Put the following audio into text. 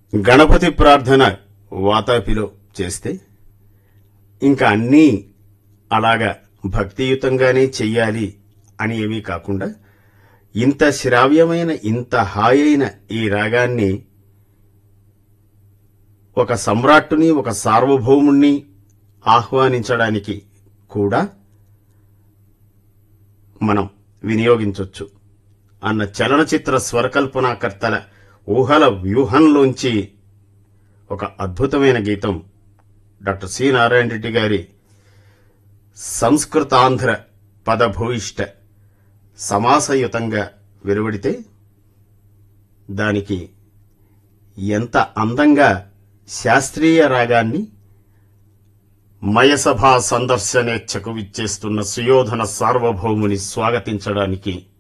గణపతి ప్రార్థన వాతాపిలో చేస్తే ఇంకా అన్నీ అలాగా భక్తియుతంగానే చెయ్యాలి అని ఏమీ కాకుండా ఇంత శ్రావ్యమైన ఇంత హాయైన ఈ రాగాన్ని ఒక సమ్రాట్టుని ఒక సార్వభౌముణ్ణి ఆహ్వానించడానికి కూడా మనం వినియోగించొచ్చు అన్న చలనచిత్ర స్వరకల్పనాకర్తల ఊహల వ్యూహంలోంచి ఒక అద్భుతమైన గీతం డాక్టర్ సి నారాయణ రెడ్డి గారి సంస్కృతాంధ్ర పదభూయిష్ట సమాసయుతంగా వెలువడితే దానికి ఎంత అందంగా శాస్త్రీయ రాగాన్ని మయసభా సందర్శనేచ్ఛకు విచ్చేస్తున్న సుయోధన సార్వభౌముని స్వాగతించడానికి